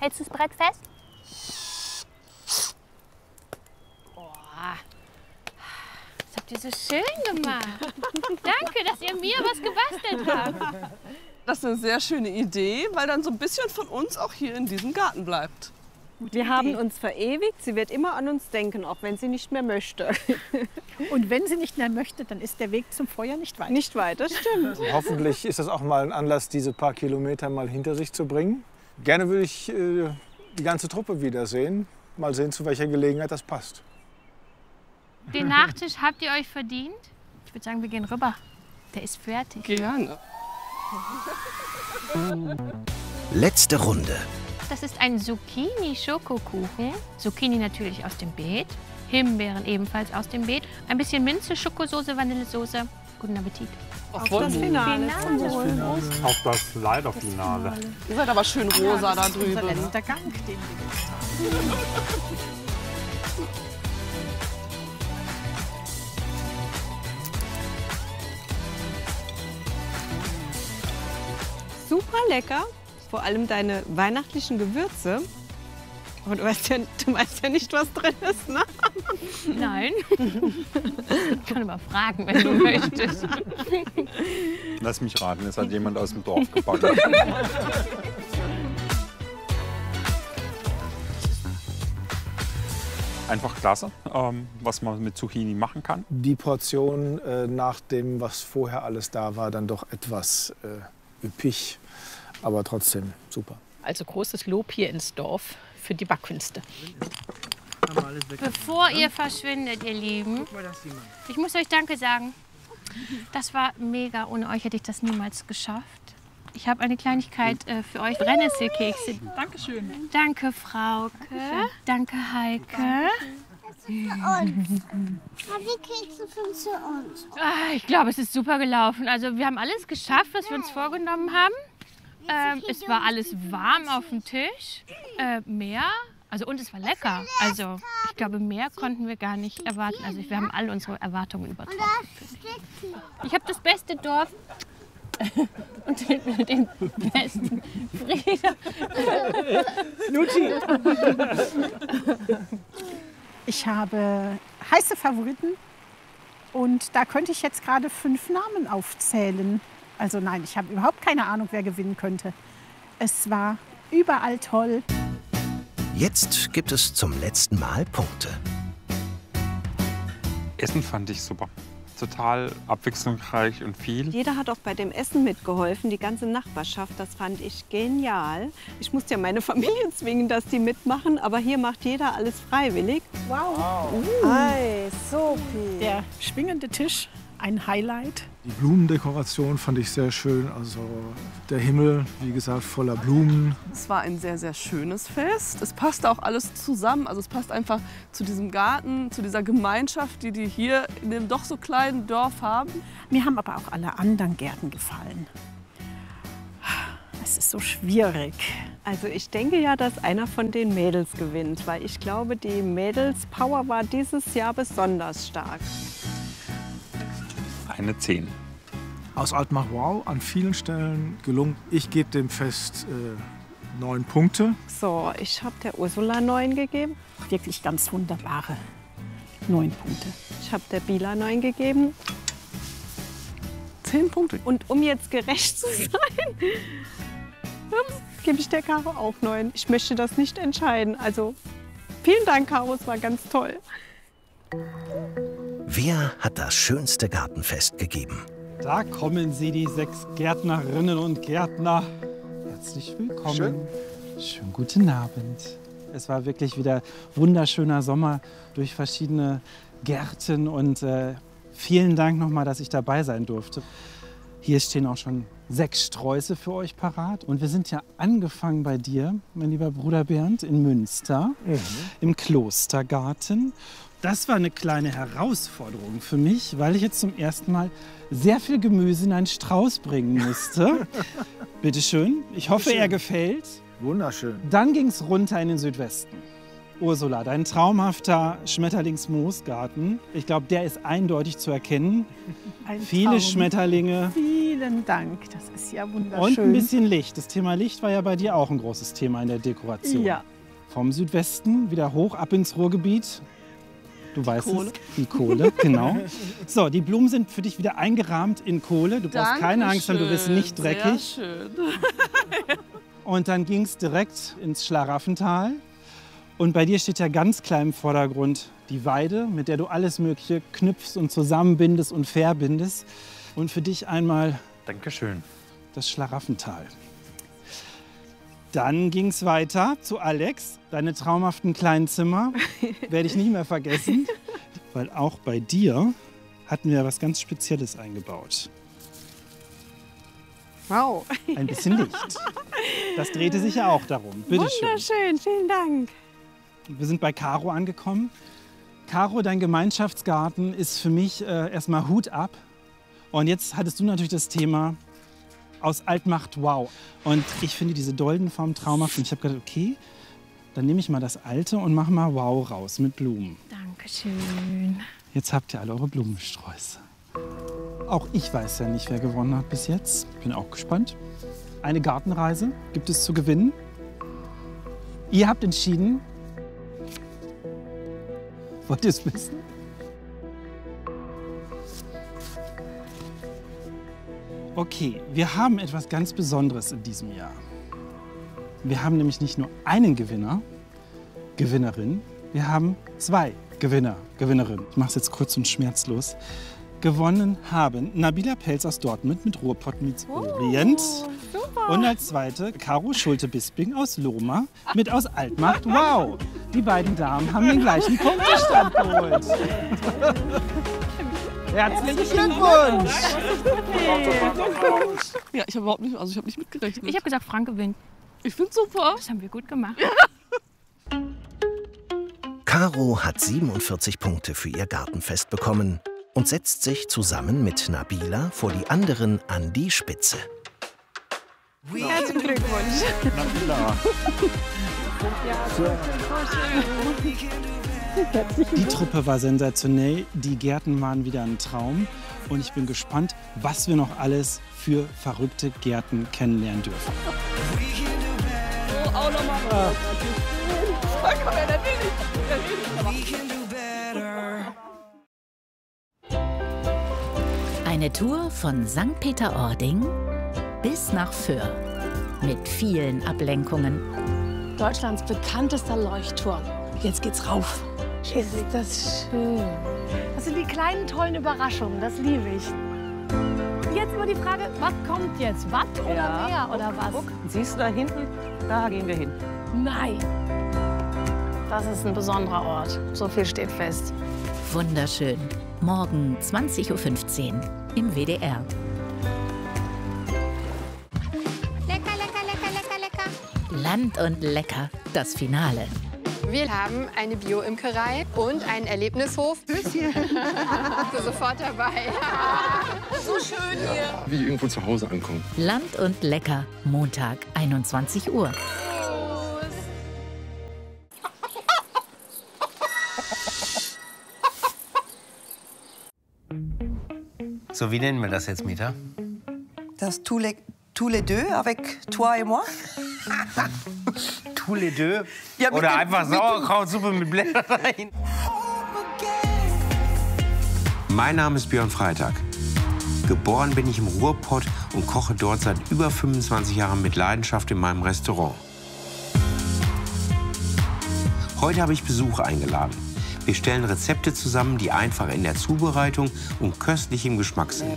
Hältst du das Brett fest? Das habt ihr so schön gemacht. Danke, dass ihr mir was gebastelt habt. Das ist eine sehr schöne Idee, weil dann so ein bisschen von uns auch hier in diesem Garten bleibt. Wir haben uns verewigt. Sie wird immer an uns denken, auch wenn sie nicht mehr möchte. Und wenn sie nicht mehr möchte, dann ist der Weg zum Feuer nicht weit. Nicht weit, das stimmt. Hoffentlich ist das auch mal ein Anlass, diese paar Kilometer mal hinter sich zu bringen. Gerne würde ich die ganze Truppe wiedersehen. Mal sehen, zu welcher Gelegenheit das passt. Den Nachtisch habt ihr euch verdient? Ich würde sagen, wir gehen rüber. Der ist fertig. Gerne. Letzte Runde. Das ist ein Zucchini-Schokokuchen. Zucchini natürlich aus dem Beet. Himbeeren ebenfalls aus dem Beet. Ein bisschen Minze, Schokosoße, Vanillesoße. Guten Appetit. Auf das Finale. Auf das Leider-Finale. Ihr seid aber schön rosa da Unser drüben. letzter Gang, den wir jetzt haben. Super lecker. Vor allem deine weihnachtlichen Gewürze. Aber du weißt ja nicht, was drin ist, ne? Nein. Ich kann aber fragen, wenn du möchtest. Lass mich raten, es hat jemand aus dem Dorf gebacken. Einfach klasse, was man mit Zucchini machen kann. Die Portion nach dem, was vorher alles da war, dann doch etwas üppig, aber trotzdem super. Also großes Lob hier ins Dorf für die Backkünste. Bevor ihr verschwindet, ihr Lieben, ich muss euch Danke sagen. Das war mega. Ohne euch hätte ich das niemals geschafft. Ich habe eine Kleinigkeit für euch. Brennnesselkekse. Dankeschön. Danke, Frauke. Danke, Heike. Die Kekse für uns. Ich glaube, es ist super gelaufen. Also wir haben alles geschafft, was wir uns vorgenommen haben. Es war alles warm auf dem Tisch. Mehr. Also und es war lecker. Also ich glaube, mehr konnten wir gar nicht erwarten. Also wir haben alle unsere Erwartungen übertroffen. Ich habe das beste Dorf und den besten Frieden. Ich habe heiße Favoriten und da könnte ich jetzt gerade 5 Namen aufzählen. Also nein, ich habe überhaupt keine Ahnung, wer gewinnen könnte. Es war überall toll. Jetzt gibt es zum letzten Mal Punkte. Essen fand ich super. Total abwechslungsreich und viel. Jeder hat auch bei dem Essen mitgeholfen, die ganze Nachbarschaft. Das fand ich genial. Ich musste ja meine Familie zwingen, dass die mitmachen, aber hier macht jeder alles freiwillig. Wow. Ei, supi. Der schwingende Tisch, ein Highlight. Die Blumendekoration fand ich sehr schön. Also der Himmel, wie gesagt, voller Blumen. Es war ein sehr, sehr schönes Fest. Es passte auch alles zusammen. Also es passt einfach zu diesem Garten, zu dieser Gemeinschaft, die die hier in dem doch so kleinen Dorf haben. Mir haben aber auch alle anderen Gärten gefallen. Es ist so schwierig. Also ich denke ja, dass einer von den Mädels gewinnt, weil ich glaube, die Mädels-Power war dieses Jahr besonders stark. Eine 10. Aus Altmach-Wow an vielen Stellen gelungen. Ich gebe dem Fest 9 Punkte. So, ich habe der Ursula 9 gegeben. Wirklich ganz wunderbare 9 Punkte. Ich habe der Bila 9 gegeben. 10 Punkte. Und um jetzt gerecht zu sein, gebe ich der Caro auch 9. Ich möchte das nicht entscheiden. Also vielen Dank, Caro, es war ganz toll. Wer hat das schönste Gartenfest gegeben? Da kommen sie, die 6 Gärtnerinnen und Gärtner. Herzlich willkommen. Schönen guten Abend. Es war wirklich wieder wunderschöner Sommer durch verschiedene Gärten und vielen Dank nochmal, dass ich dabei sein durfte. Hier stehen auch schon 6 Sträuße für euch parat. Und wir sind ja angefangen bei dir, mein lieber Bruder Bernd, in Münster, im Klostergarten. Das war eine kleine Herausforderung für mich, weil ich jetzt zum ersten Mal sehr viel Gemüse in einen Strauß bringen musste. Bitte schön. Ich hoffe, er gefällt. Wunderschön. Dann ging es runter in den Südwesten. Ursula, dein traumhafter Schmetterlingsmoosgarten. Ich glaube, der ist eindeutig zu erkennen. Ein Viele Traum. Schmetterlinge. Viele Vielen Dank. Das ist ja wunderschön. Und ein bisschen Licht. Das Thema Licht war ja bei dir auch ein großes Thema in der Dekoration. Ja. Vom Südwesten wieder hoch ab ins Ruhrgebiet. Du weißt es. Die Kohle, genau. So, die Blumen sind für dich wieder eingerahmt in Kohle. Du brauchst keine Angst haben, du wirst nicht dreckig. Sehr schön. Und dann ging es direkt ins Schlaraffental. Und bei dir steht ja ganz klein im Vordergrund die Weide, mit der du alles Mögliche knüpfst und zusammenbindest und verbindest. Und für dich einmal Dankeschön. das Schlaraffental. Dann ging es weiter zu Alex, deine traumhaften kleinen Zimmer. Werde ich nicht mehr vergessen, weil auch bei dir hatten wir was ganz Spezielles eingebaut. Wow. Ein bisschen Licht. Das drehte sich ja auch darum. Bitte schön. Wunderschön, vielen Dank. Wir sind bei Caro angekommen. Caro, dein Gemeinschaftsgarten ist für mich erstmal Hut ab. Und jetzt hattest du natürlich das Thema aus alt macht wow. Und ich finde diese Doldenform traumhaft. Und ich habe gedacht, okay, dann nehme ich mal das Alte und mache mal wow raus mit Blumen. Dankeschön. Jetzt habt ihr alle eure Blumensträuße. Auch ich weiß ja nicht, wer gewonnen hat bis jetzt. Bin auch gespannt. Eine Gartenreise gibt es zu gewinnen. Ihr habt entschieden. Wollt ihr es wissen? Okay, wir haben etwas ganz Besonderes in diesem Jahr. Wir haben nämlich nicht nur einen Gewinner, Gewinnerin, wir haben 2 Gewinner, Gewinnerinnen. Ich mache es jetzt kurz und schmerzlos. Gewonnen haben Nabila Pelz aus Dortmund mit Ruhrpott meets Orient. Super. Und als zweite Caro Schulte-Bisping aus Lohmar mit aus Altmacht. Wow! Die beiden Damen haben den gleichen Punktestand geholt. Herzlichen Glückwunsch! Ja, ich habe überhaupt nicht, also ich habe nicht mitgerechnet. Ich habe gesagt, Frank gewinnt. Ich finde super. Das haben wir gut gemacht. Caro hat 47 Punkte für ihr Gartenfest bekommen und setzt sich zusammen mit Nabila vor die anderen an die Spitze. Herzlichen Glückwunsch. Nabila. Die Truppe war sensationell, die Gärten waren wieder ein Traum und ich bin gespannt, was wir noch alles für verrückte Gärten kennenlernen dürfen. Oh, auch nochmal. Eine Tour von St. Peter-Ording bis nach Föhr mit vielen Ablenkungen. Deutschlands bekanntester Leuchtturm. Jetzt geht's rauf. Ist das schön. Das sind die kleinen, tollen Überraschungen. Das liebe ich. Jetzt immer die Frage, was kommt jetzt? Watt oder Meer oder was? Guck, siehst du da hinten? Da gehen wir hin. Nein. Das ist ein besonderer Ort. So viel steht fest. Wunderschön. Morgen 20:15 Uhr im WDR. Lecker, lecker, lecker, lecker, lecker. Land und Lecker, das Finale. Wir haben eine Bio-Imkerei und einen Erlebnishof. Bist du sofort dabei? So schön hier. Wie irgendwo zu Hause ankommen. Land und Lecker, Montag, 21 Uhr. So, wie nennen wir das jetzt, Meta? Das tous les deux avec toi et moi. Tous les deux? Ja, oder dem, einfach Sauerkrautsuppe mit Blättern rein? Mein Name ist Björn Freitag. Geboren bin ich im Ruhrpott und koche dort seit über 25 Jahren mit Leidenschaft in meinem Restaurant. Heute habe ich Besuch eingeladen. Wir stellen Rezepte zusammen, die einfach in der Zubereitung und köstlich im Geschmack sind.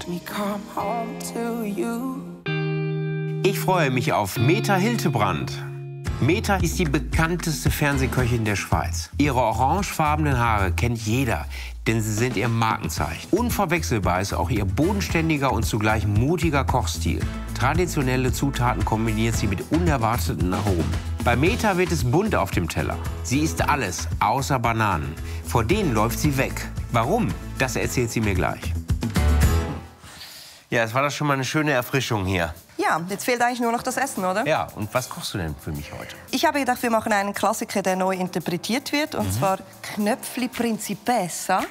Ich freue mich auf Meta Hiltebrand. Meta ist die bekannteste Fernsehköchin der Schweiz. Ihre orangefarbenen Haare kennt jeder, denn sie sind ihr Markenzeichen. Unverwechselbar ist auch ihr bodenständiger und zugleich mutiger Kochstil. Traditionelle Zutaten kombiniert sie mit unerwarteten Aromen. Bei Meta wird es bunt auf dem Teller. Sie isst alles, außer Bananen. Vor denen läuft sie weg. Warum? Das erzählt sie mir gleich. Ja, es war doch schon mal eine schöne Erfrischung hier. Ja, jetzt fehlt eigentlich nur noch das Essen, oder? Ja, und was kochst du denn für mich heute? Ich habe gedacht, wir machen einen Klassiker, der neu interpretiert wird. Und zwar Knöpfli Principessa.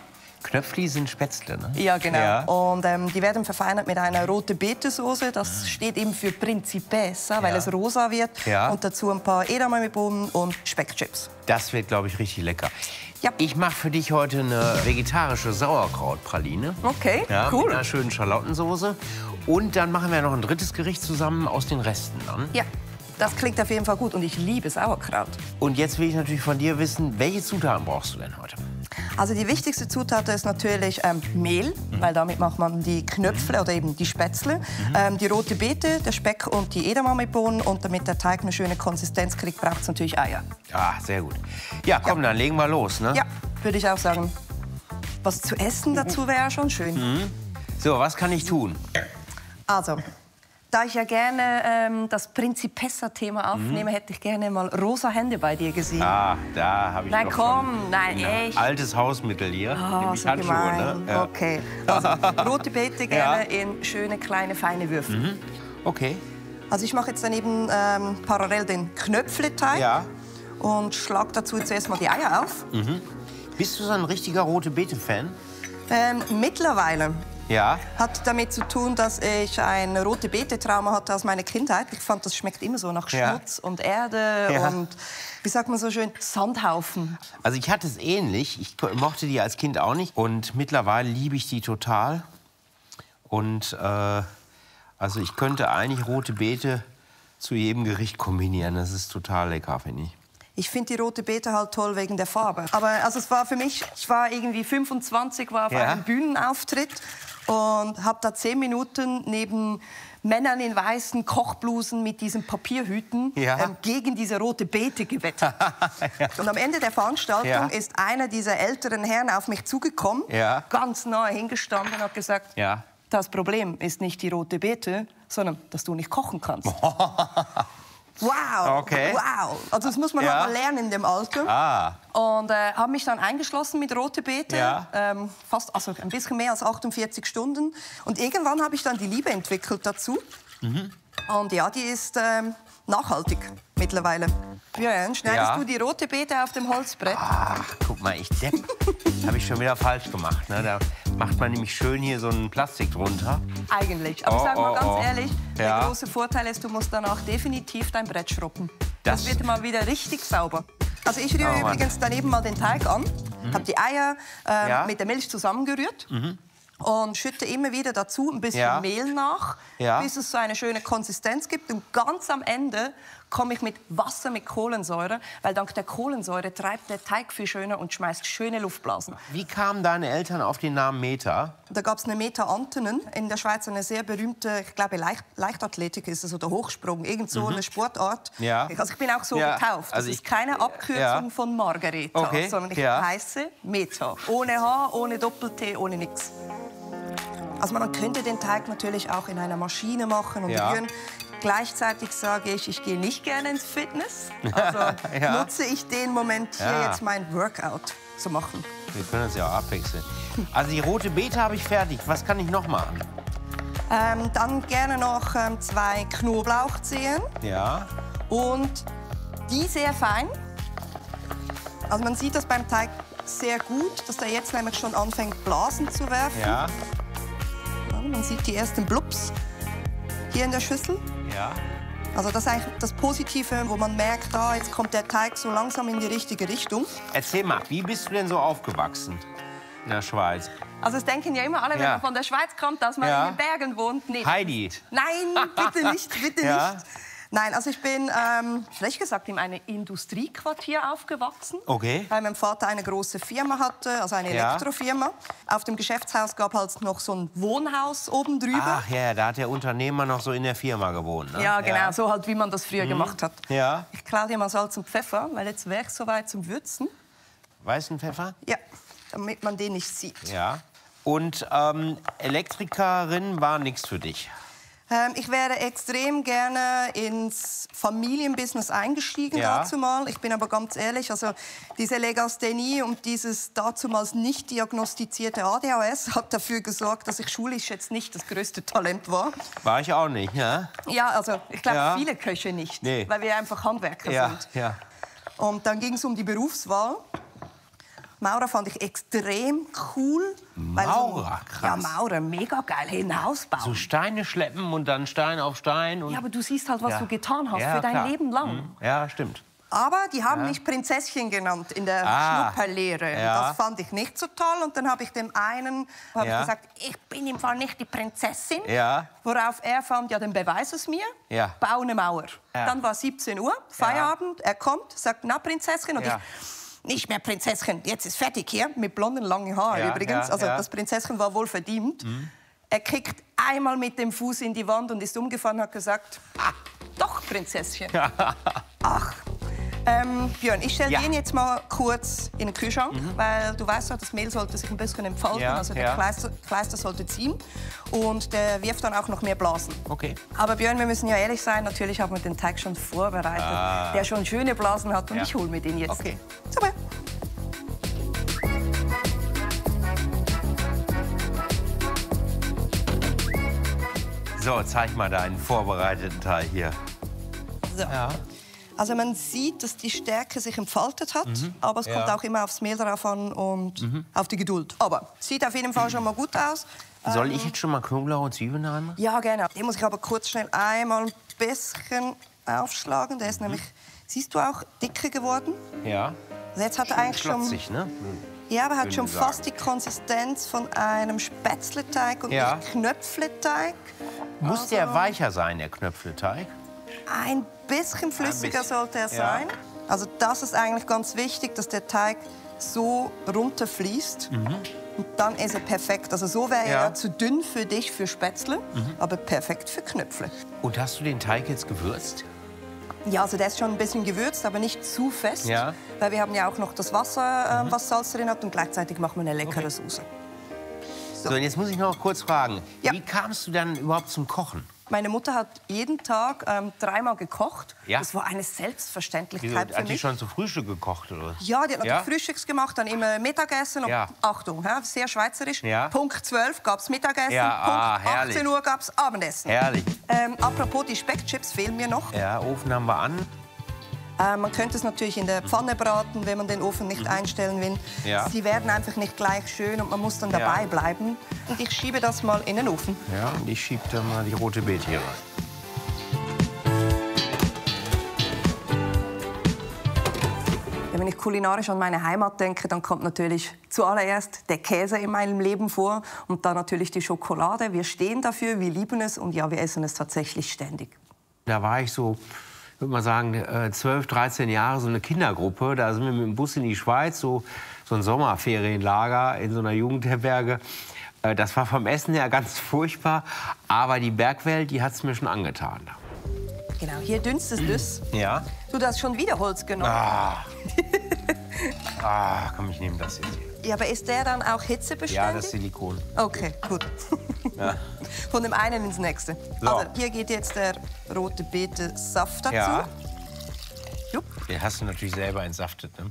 Knöpfli sind Spätzle, ne? Ja, genau. Ja. Und die werden verfeinert mit einer roten Betesoße. Das steht eben für Principessa, weil es rosa wird. Ja. Und dazu ein paar Edamamebohnen und Speckchips. Das wird, glaube ich, richtig lecker. Ja. Ich mache für dich heute eine vegetarische Sauerkrautpraline. Okay, Ja, cool. mit einer schönen Schalottensoße. Und dann machen wir noch ein drittes Gericht zusammen aus den Resten dann. Ja, das klingt auf jeden Fall gut. Und ich liebe Sauerkraut. Und jetzt will ich natürlich von dir wissen, welche Zutaten brauchst du denn heute? Also die wichtigste Zutat ist natürlich Mehl, weil damit macht man die Knöpfle oder eben die Spätzle, die rote Beete, der Speck und die Edamamebohnen. Und damit der Teig eine schöne Konsistenz kriegt, braucht es natürlich Eier. Ah, sehr gut. Ja, komm, dann legen wir los, ne? Ja, würde ich auch sagen. Was zu essen dazu wäre schon schön. So, was kann ich tun? Also, da ich ja gerne das Principessa-Thema aufnehme, hätte ich gerne mal rosa Hände bei dir gesehen. Ah, da habe ich Nein, doch komm, schon nein, ein echt. altes Hausmittel hier. Oh, nämlich so Handschuhe, gemein. ne? Ja. Okay, also rote Beete gerne in schöne, kleine, feine Würfel. Okay. Also ich mache jetzt daneben parallel den Knöpfleteig und schlage dazu zuerst mal die Eier auf. Bist du so ein richtiger rote Beete-Fan? Mittlerweile. Ja. Hat damit zu tun, dass ich ein rote Beete-Trauma hatte aus meiner Kindheit. Ich fand, das schmeckt immer so nach Schmutz und Erde und, wie sagt man so schön, Sandhaufen. Also ich hatte es ähnlich. Ich mochte die als Kind auch nicht. Und mittlerweile liebe ich die total. Und also ich könnte eigentlich rote Beete zu jedem Gericht kombinieren. Das ist total lecker, finde ich. Ich finde die rote Beete halt toll wegen der Farbe. Aber also es war für mich, ich war irgendwie 25, war auf einem Bühnenauftritt und habe da 10 Minuten neben Männern in weißen Kochblusen mit diesen Papierhüten gegen diese rote Beete gewettet. Und am Ende der Veranstaltung ist einer dieser älteren Herren auf mich zugekommen, ganz nahe hingestanden und hat gesagt, das Problem ist nicht die rote Beete, sondern dass du nicht kochen kannst. Wow, okay. Wow. Also das muss man halt mal lernen in dem Alter. Und habe mich dann eingeschlossen mit rote Beete, fast, also ein bisschen mehr als 48 Stunden. Und irgendwann habe ich dann die Liebe entwickelt dazu. Und ja, die ist nachhaltig mittlerweile. Björn, schneidest du die rote Beete auf dem Holzbrett? Ach, guck mal, ich Depp. Das habe ich schon wieder falsch gemacht. Ne? Da macht man nämlich schön hier so ein Plastik drunter. Eigentlich. Aber sag mal ganz ehrlich, der große Vorteil ist, du musst danach definitiv dein Brett schruppen. Das wird mal wieder richtig sauber. Also ich rühre übrigens daneben mal den Teig an, habe die Eier mit der Milch zusammengerührt. Und schütte immer wieder dazu ein bisschen Mehl nach, bis es so eine schöne Konsistenz gibt. Und ganz am Ende komme ich mit Wasser mit Kohlensäure, weil dank der Kohlensäure treibt der Teig viel schöner und schmeißt schöne Luftblasen. Wie kamen deine Eltern auf den Namen Meta? Da gab es eine Meta Antenen, in der Schweiz eine sehr berühmte, ich glaube Leichtathletik ist es, oder Hochsprung, irgend so eine Sportart. Also ich bin auch so getauft. Das ist keine Abkürzung von Margareta, sondern ich heiße Meta. Ohne H, ohne Doppel-T, ohne nix. Also man könnte den Teig natürlich auch in einer Maschine machen und rühren. Gleichzeitig sage ich, ich gehe nicht gerne ins Fitness. Also nutze ich den Moment hier jetzt mein Workout zu machen. Wir können uns ja auch abwechseln. Also die rote Beete habe ich fertig. Was kann ich noch machen? Dann gerne noch 2 Knoblauchzehen. Ja. Und die sehr fein. Also man sieht das beim Teig sehr gut, dass der jetzt nämlich schon anfängt, Blasen zu werfen. Ja. Man sieht die ersten Blubs hier in der Schüssel. Ja. Also das ist eigentlich das Positive, wo man merkt, jetzt kommt der Teig so langsam in die richtige Richtung. Erzähl mal, wie bist du denn so aufgewachsen in der Schweiz? Also es denken ja immer alle, wenn man von der Schweiz kommt, dass man in den Bergen wohnt. Nee, Heidi. Nein, bitte nicht, bitte nicht. Nein, also ich bin, schlecht gesagt, in einem Industriequartier aufgewachsen. Okay. Weil mein Vater eine große Firma hatte, also eine Elektrofirma. Auf dem Geschäftshaus gab es halt noch so ein Wohnhaus oben drüber. Ach ja, da hat der Unternehmer noch so in der Firma gewohnt. Ne? Ja, genau, so halt, wie man das früher gemacht hat. Ja. Ich klaue dir mal Salz und Pfeffer, weil jetzt wäre ich soweit zum Würzen. Weißen Pfeffer? Ja, damit man den nicht sieht. Ja. Und Elektrikerin war nichts für dich? Ich wäre extrem gerne ins Familienbusiness eingestiegen dazumal. Ich bin aber ganz ehrlich, also diese Legasthenie und dieses dazumals nicht diagnostizierte ADHS hat dafür gesorgt, dass ich schulisch jetzt nicht das größte Talent war. War ich auch nicht, ja? Ja, also ich glaube viele Köche nicht, weil wir einfach Handwerker sind. Ja. Und dann ging es um die Berufswahl. Maurer fand ich extrem cool. Maurer, krass. Ja, Maurer, mega geil. Ein Haus bauen. So Steine schleppen und dann Stein auf Stein. Und ja, aber du siehst halt, was du getan hast für dein Leben lang. Ja, stimmt. Aber die haben mich Prinzesschen genannt in der Schnupperlehre. Ja. Das fand ich nicht so toll. Und dann habe ich dem einen ich gesagt, ich bin im Fall nicht die Prinzessin. Ja. Worauf er fand, ja, dann beweis es mir. Ja. Bau eine Mauer. Ja. Dann war 17 Uhr, Feierabend. Er kommt, sagt, na, Prinzessin. Und ich, nicht mehr Prinzessin, jetzt ist fertig hier. Mit blonden, langen Haaren übrigens. Also das Prinzessin war wohl verdient. Er kickt einmal mit dem Fuß in die Wand und ist umgefallen und hat gesagt, doch, Prinzesschen. Ach. Björn, ich stelle den jetzt mal kurz in den Kühlschrank, weil du weißt ja, das Mehl sollte sich ein bisschen entfalten, also der Kleister sollte ziehen und der wirft dann auch noch mehr Blasen. Okay. Aber Björn, wir müssen ja ehrlich sein, natürlich haben wir den Teig schon vorbereitet, der schon schöne Blasen hat und ich hole mir den jetzt. Okay. Super. So, zeig mal deinen vorbereiteten Teig hier. So. Ja. Also man sieht, dass die Stärke sich entfaltet hat, aber es kommt auch immer aufs Mehl drauf an und auf die Geduld. Aber sieht auf jeden Fall schon mal gut aus. Soll ich jetzt schon mal Knoblauch und Zwiebeln haben? Ja, gerne. Den muss ich aber kurz schnell einmal ein bisschen aufschlagen. Der ist nämlich, siehst du, auch dicker geworden. Ja. Also jetzt hat er eigentlich schlotzig, schon... Ne? Ja, aber er hat schon fast die Konsistenz von einem Spätzleteig und nicht Knöpfleteig. Muss der weicher sein, der Knöpfleteig? Ein bisschen flüssiger sollte er sein. Also das ist eigentlich ganz wichtig, dass der Teig so runterfließt. Und dann ist er perfekt. Also so wäre er zu dünn für dich, für Spätzle, aber perfekt für Knöpfle. Und hast du den Teig jetzt gewürzt? Ja, also der ist schon ein bisschen gewürzt, aber nicht zu fest. Ja. Weil wir haben ja auch noch das Wasser, was Salz drin hat. Und gleichzeitig machen wir eine leckere Soße. So, und jetzt muss ich noch kurz fragen. Wie kamst du dann überhaupt zum Kochen? Meine Mutter hat jeden Tag 3-mal gekocht. Ja. Das war eine Selbstverständlichkeit für mich. Hat die schon zu Frühstück gekocht, oder? Ja, die hat natürlich Frühstücks gemacht, dann immer Mittagessen. Und Achtung, sehr schweizerisch. Punkt 12 gab es Mittagessen, Punkt 18 Uhr gab es Abendessen. Herrlich. Apropos, die Speckchips fehlen mir noch. Ja, Ofen haben wir an. Man könnte es natürlich in der Pfanne braten, wenn man den Ofen nicht einstellen will. Ja. Sie werden einfach nicht gleich schön und man muss dann dabei bleiben. Und ich schiebe das mal in den Ofen. Ja, und ich schiebe dann mal die rote Beete hier rein. Ja, wenn ich kulinarisch an meine Heimat denke, dann kommt natürlich zuallererst der Käse in meinem Leben vor und dann natürlich die Schokolade. Wir stehen dafür, wir lieben es und ja, wir essen es tatsächlich ständig. Da war ich so, ich würde mal sagen, 12, 13 Jahre, so eine Kindergruppe. Da sind wir mit dem Bus in die Schweiz, so ein Sommerferienlager in so einer Jugendherberge. Das war vom Essen her ganz furchtbar, aber die Bergwelt, die hat es mir schon angetan. Genau, hier dünstet es. Ja. Du hast schon wieder Holz genommen. Komm, ich nehme das jetzt hier. Ja, aber ist der dann auch hitzebeständig? Ja, das Silikon. Okay, gut. Ja. Von dem einen ins nächste. So. Also, hier geht jetzt der rote Beete-Saft dazu. Ja. Den hast du natürlich selber entsaftet, ne?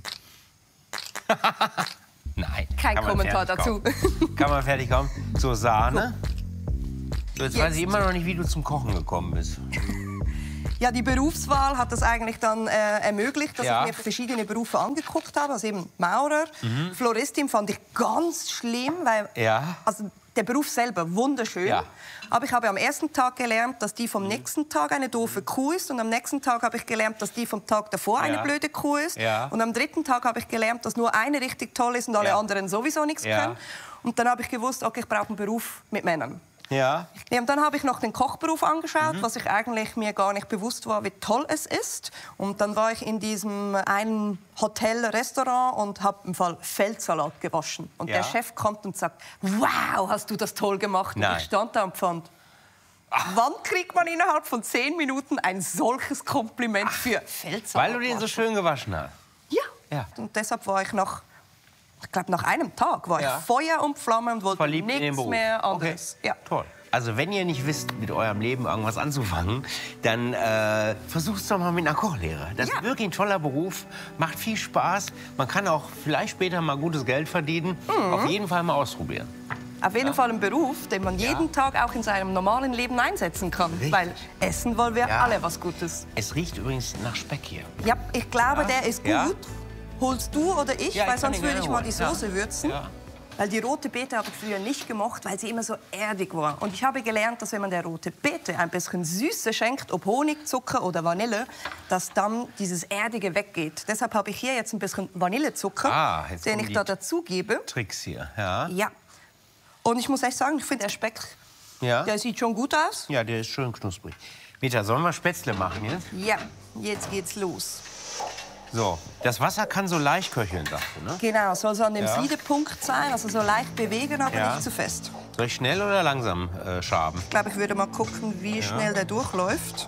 Nein. Kein Kommentar dazu. Kann man fertig kommen? Zur Sahne. So, jetzt weiß ich immer noch nicht, wie du zum Kochen gekommen bist. Ja, die Berufswahl hat das eigentlich dann ermöglicht, dass ich mir verschiedene Berufe angeguckt habe. Also eben Maurer, Floristin fand ich ganz schlimm, weil also der Beruf selber wunderschön. Ja. Aber ich habe am ersten Tag gelernt, dass die vom nächsten Tag eine doofe Kuh ist. Und am nächsten Tag habe ich gelernt, dass die vom Tag davor eine blöde Kuh ist. Ja. Und am dritten Tag habe ich gelernt, dass nur eine richtig toll ist und alle anderen sowieso nichts können. Und dann habe ich gewusst, okay, ich brauche einen Beruf mit Männern. Ja. Und dann habe ich noch den Kochberuf angeschaut, was ich eigentlich mir gar nicht bewusst war, wie toll es ist. Und dann war ich in diesem einen Hotel-Restaurant und habe im Fall Feldsalat gewaschen. Und der Chef kommt und sagt, wow, hast du das toll gemacht. Nein. Und ich stand da und fand, wann kriegt man innerhalb von 10 Minuten ein solches Kompliment für Feldsalat? Weil du den so schön gewaschen hast. Ja. Und deshalb war ich ich glaube, nach einem Tag war ich Feuer und Flamme und wollte nichts mehr anderes. Okay. Ja. Toll. Also wenn ihr nicht wisst, mit eurem Leben irgendwas anzufangen, dann versucht es doch mal mit einer Kochlehre. Das ist wirklich ein toller Beruf, macht viel Spaß. Man kann auch vielleicht später mal gutes Geld verdienen. Auf jeden Fall mal ausprobieren. Auf jeden Fall ein Beruf, den man jeden Tag auch in seinem normalen Leben einsetzen kann. Richtig. Weil essen wollen wir alle was Gutes. Es riecht übrigens nach Speck hier. Ja, ich glaube, der ist gut. Holst du oder ich? Ja, weil ich sonst kann würde ich mal gerne die holen. Soße würzen. Ja. Weil die rote Beete habe ich früher nicht gemocht, weil sie immer so erdig war. Und ich habe gelernt, dass wenn man der rote Beete ein bisschen Süße schenkt, ob Honig, Zucker oder Vanille, dass dann dieses Erdige weggeht. Deshalb habe ich hier jetzt ein bisschen Vanillezucker, den ich da dazu gebe. Tricks hier, ja. Ja. Und ich muss echt sagen, ich finde der Speck, der sieht schon gut aus. Ja, der ist schön knusprig. Meta, sollen wir Spätzle machen jetzt? Ja, jetzt geht's los. So, das Wasser kann so leicht köcheln, sagst du, ne? Genau, soll so an dem Siedepunkt sein, also so leicht bewegen, aber nicht zu fest. Soll ich schnell oder langsam schaben? Ich glaube, ich würde mal gucken, wie schnell der durchläuft.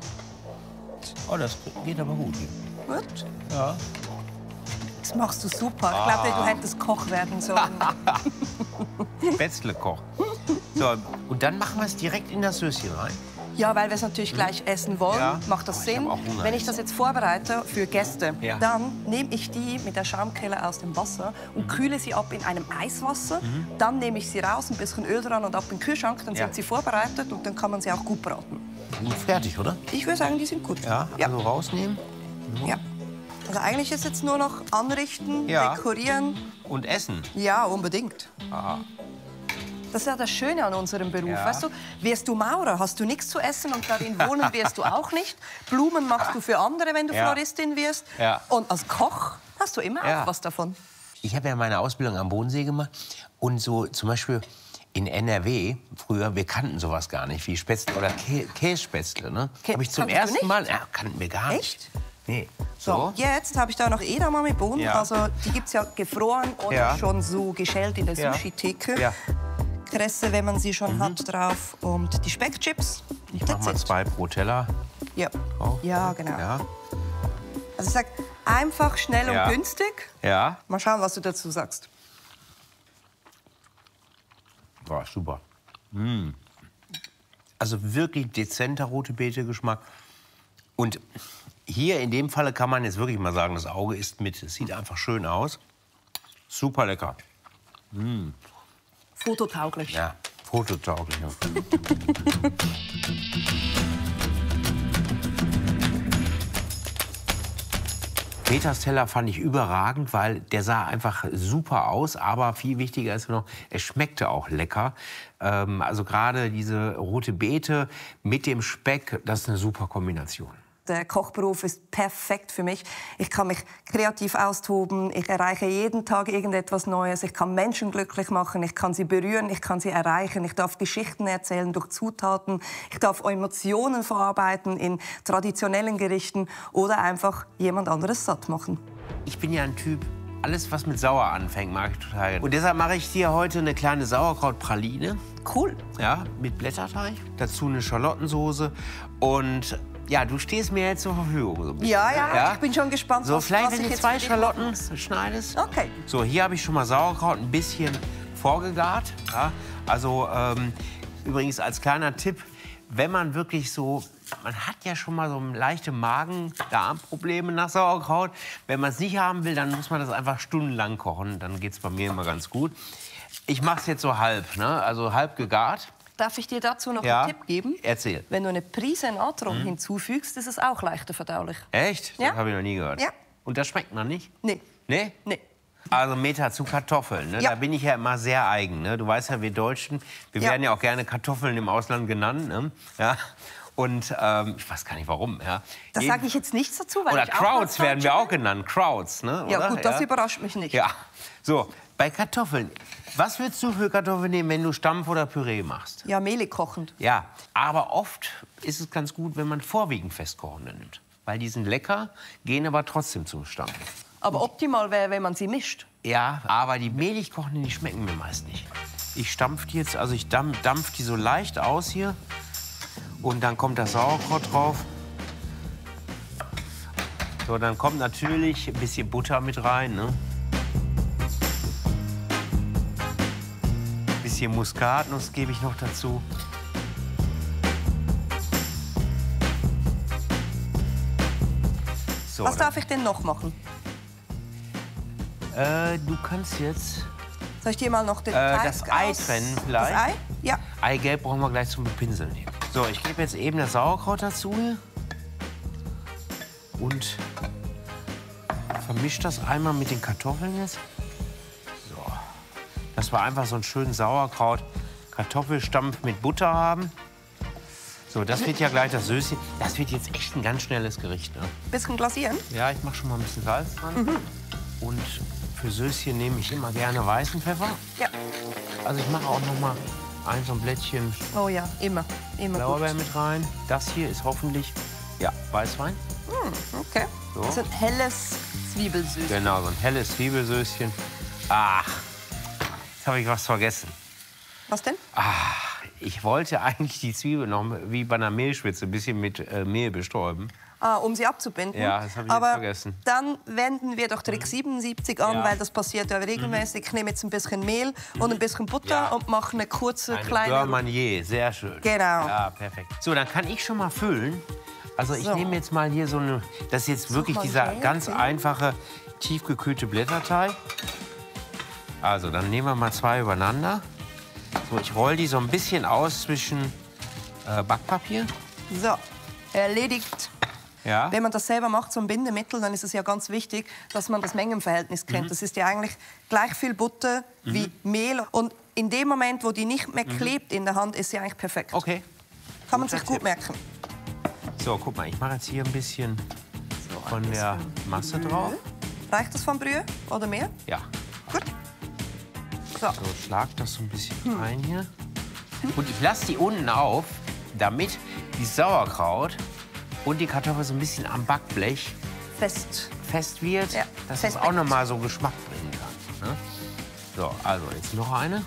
Oh, das geht aber gut. Gut. Ja. Das machst du super. Ich glaube, du hättest Koch werden sollen. Spätzle-Koch. So, und dann machen wir es direkt in das Söschen rein. Ja, weil wir es natürlich gleich essen wollen, macht das Sinn. Wenn ich das jetzt vorbereite für Gäste, dann nehme ich die mit der Schaumkelle aus dem Wasser und kühle sie ab in einem Eiswasser. Dann nehme ich sie raus, ein bisschen Öl dran und ab in den Kühlschrank. Dann sind sie vorbereitet und dann kann man sie auch gut braten. Fertig, oder? Ich würde sagen, die sind gut. Ja, also rausnehmen. Ja. Also eigentlich ist jetzt nur noch anrichten, dekorieren. Und essen. Ja, unbedingt. Ah. Das ist ja das Schöne an unserem Beruf. Weißt du, wirst du Maurer, hast du nichts zu essen und darin wohnen wirst du auch nicht. Blumen machst du für andere, wenn du Floristin wirst. Ja. Und als Koch hast du immer auch was davon. Ich habe ja meine Ausbildung am Bodensee gemacht. Und so zum Beispiel in NRW, früher, wir kannten sowas gar nicht, wie Spätzle oder Kässpätzle. Ne? Habe ich zum ersten Mal, kannten wir gar nicht. Echt? Nee. So, jetzt habe ich da noch Edamame-Bohnen. Ja. Also die gibt es ja gefroren oder schon so geschält in der Sushi-Theke. Ja. Kresse, wenn man sie schon hat, drauf. Und die Speckchips. Ich mache mal 2 pro Teller. Ja, ja genau. Ja. Also ich sag einfach, schnell und günstig. Ja. Mal schauen, was du dazu sagst. Boah, super. Also wirklich dezenter rote Beete-Geschmack. Und hier in dem Falle kann man jetzt wirklich mal sagen, das Auge isst mit. Es sieht einfach schön aus. Super lecker. Fototauglich. Ja, fototauglich. Ja. Peters Teller fand ich überragend, weil der sah einfach super aus. Aber viel wichtiger ist noch, es schmeckte auch lecker. Also gerade diese rote Beete mit dem Speck, das ist eine super Kombination. Der Kochberuf ist perfekt für mich. Ich kann mich kreativ austoben, ich erreiche jeden Tag irgendetwas Neues, ich kann Menschen glücklich machen, ich kann sie berühren, ich kann sie erreichen, ich darf Geschichten erzählen durch Zutaten, ich darf Emotionen verarbeiten in traditionellen Gerichten oder einfach jemand anderes satt machen. Ich bin ja ein Typ, alles was mit Sauer anfängt, mag ich total gerne. Und deshalb mache ich dir heute eine kleine Sauerkrautpraline. Cool. Ja, mit Blätterteig, dazu eine Schalottensoße und ja, du stehst mir jetzt zur Verfügung. So ein bisschen, ja, ich bin schon gespannt, so, was vielleicht, wenn ich du jetzt 2 Schalotten schneidest. Okay. So, hier habe ich schon mal Sauerkraut ein bisschen vorgegart. Ja? Also übrigens als kleiner Tipp, wenn man wirklich so, man hat ja schon mal so leichte Magen-Darm-Probleme nach Sauerkraut. Wenn man es nicht haben will, dann muss man das einfach stundenlang kochen. Dann geht es bei mir immer ganz gut. Ich mache es jetzt so halb, ne? Also halb gegart. Darf ich dir dazu noch einen Tipp geben? Erzähl. Wenn du eine Prise Natron hinzufügst, ist es auch leichter verdaulich. Echt? Ja. Das habe ich noch nie gehört. Ja. Und das schmeckt noch nicht? Nee. Nee? Nee. Also Meta zu Kartoffeln, ne? Da bin ich ja immer sehr eigen. Ne? Du weißt ja, wir Deutschen, wir werden ja auch gerne Kartoffeln im Ausland genannt. Ne? Ja? Und ich weiß gar nicht warum. Ja? Das sage ich jetzt nichts dazu, weil oder ich auch Krauts werden wir auch genannt. Krauts, ne? Ja oder? gut, das überrascht mich nicht. Ja. So, bei Kartoffeln. Was würdest du für Kartoffeln nehmen, wenn du Stampf oder Püree machst? Ja, mehlig kochend. Ja, aber oft ist es ganz gut, wenn man vorwiegend festkochende nimmt. Weil die sind lecker, gehen aber trotzdem zum Stampf. Aber optimal wäre, wenn man sie mischt. Ja, aber die mehlig kochenden, die schmecken mir meist nicht. Ich stampfe die jetzt, also ich dampf die so leicht aus hier. Und dann kommt das Sauerkraut drauf. So, dann kommt natürlich ein bisschen Butter mit rein, ne? Ein bisschen Muskatnuss gebe ich noch dazu. So, was darf ich denn noch machen? Du kannst jetzt Soll ich dir mal noch den das Ei trennen vielleicht? Das Ei? Ja. Eigelb brauchen wir gleich zum Bepinseln. So, ich gebe jetzt eben das Sauerkraut dazu. Und vermische das einmal mit den Kartoffeln jetzt. So. Dass wir einfach so einen schönen Sauerkraut-Kartoffelstampf mit Butter haben. So, das wird ja gleich das Söschen. Das wird jetzt echt ein ganz schnelles Gericht. Ne? Bisschen glasieren? Ja, ich mache schon mal ein bisschen Salz dran. Und für Söschen nehme ich immer gerne weißen Pfeffer. Ja. Also ich mache auch noch mal so ein Blättchen oh ja, immer Blaubeer mit rein. Das hier ist hoffentlich Weißwein. Okay. So. Das ist ein helles Zwiebelsöschen. Genau, so ein helles Zwiebelsöschen. Ach, jetzt habe ich was vergessen. Was denn? Ich wollte eigentlich die Zwiebel noch wie bei einer Mehlschwitze ein bisschen mit Mehl bestäuben. Um sie abzubinden. Ja, das habe ich jetzt vergessen. Dann wenden wir doch Trick 77 an, weil das passiert ja regelmäßig. Ich nehme jetzt ein bisschen Mehl und ein bisschen Butter und mache eine kurze, kleine... Beurre Manier, sehr schön. Genau. Ja, perfekt. So, dann kann ich schon mal füllen. Also ich nehme jetzt mal hier so eine... Das ist jetzt wirklich dieser ganz einfache, tiefgekühlte Blätterteig. Also, dann nehmen wir mal 2 übereinander. So, ich rolle die so ein bisschen aus zwischen Backpapier. So, erledigt. Ja. Wenn man das selber macht, so ein Bindemittel, dann ist es ja ganz wichtig, dass man das Mengenverhältnis kennt. Das ist ja eigentlich gleich viel Butter wie Mehl. Und in dem Moment, wo die nicht mehr klebt in der Hand, ist sie eigentlich perfekt. Okay. Kann man sich gut merken. So, guck mal, ich mache jetzt hier ein bisschen von der Masse drauf. Reicht das von Brühe oder mehr? Ja. Gut. So, schlag das so ein bisschen rein hier. Und ich lasse die unten auf, damit die Sauerkraut und die Kartoffel so ein bisschen am Backblech fest wird, dass es auch noch mal so Geschmack bringen kann. Ne? So, also jetzt noch eine.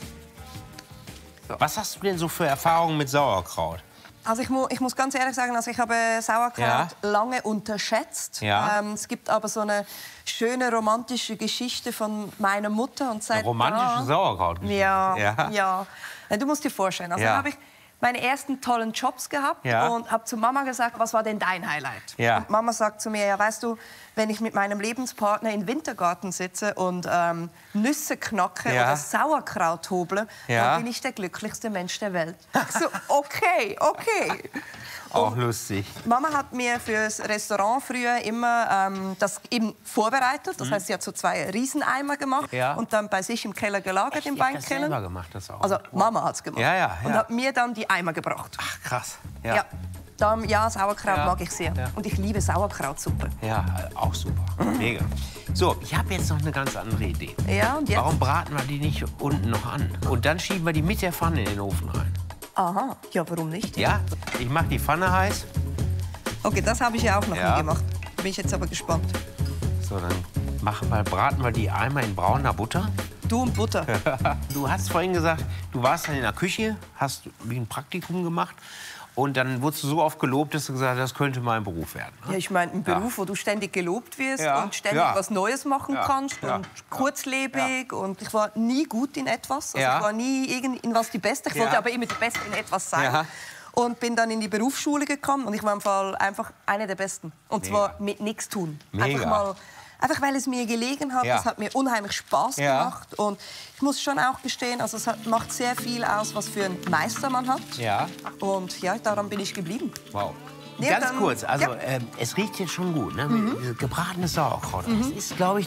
So. Was hast du denn so für Erfahrungen mit Sauerkraut? Also ich muss ganz ehrlich sagen, also ich habe Sauerkraut lange unterschätzt. Ja. Es gibt aber so eine schöne romantische Geschichte von meiner Mutter. Und seit eine romantische Sauerkrautgeschichte? Ja. Du musst dir vorstellen, also habe ich meine ersten tollen Jobs gehabt und habe zu Mama gesagt, was war denn dein Highlight? Ja. Und Mama sagt zu mir, ja, weißt du, wenn ich mit meinem Lebenspartner im Wintergarten sitze und Nüsse knacke oder Sauerkraut hoble, dann bin ich der glücklichste Mensch der Welt. Ich so, okay. Auch lustig. Mama hat mir fürs Restaurant früher immer das eben vorbereitet. Das heißt, sie hat so 2 Rieseneimer gemacht und dann bei sich im Keller gelagert im Weinkeller. Selber gemacht das auch. Also Mama hat es gemacht. Und hat mir dann die Eimer gebracht. Ach, krass. Sauerkraut mag ich sehr. Und ich liebe Sauerkrautsuppe. Ja, auch super. Mega. So, ich habe jetzt noch eine ganz andere Idee. Ja, und jetzt? Warum braten wir die nicht unten noch an? Und dann schieben wir die mit der Pfanne in den Ofen rein. Aha, ja, warum nicht? Ja, ich mache die Pfanne heiß. Okay, das habe ich ja auch noch nie gemacht. Bin ich jetzt aber gespannt. So, dann braten wir die einmal in brauner Butter. Du und Butter. Du hast vorhin gesagt, du warst dann in der Küche, hast wie ein Praktikum gemacht. Und dann wurdest du so oft gelobt, dass du gesagt hast, das könnte mein Beruf werden. Ne? Ja, ich meine, ein Beruf, wo du ständig gelobt wirst und ständig was Neues machen kannst und kurzlebig. Und ich war nie gut in etwas. Also ich war nie in was die Beste. Ich wollte aber immer die Beste in etwas sein. Ja. Und bin dann in die Berufsschule gekommen und ich war im Fall einfach eine der Besten. Und zwar mit nichts tun. Einfach weil es mir gelegen hat, es hat mir unheimlich Spaß gemacht. Und ich muss schon auch gestehen, also es macht sehr viel aus, was für einen Meister man hat. Ja. Und ja, daran bin ich geblieben. Wow. Ganz kurz, also es riecht jetzt schon gut, ne? Gebratenes Sauerkraut. Das ist, glaube ich,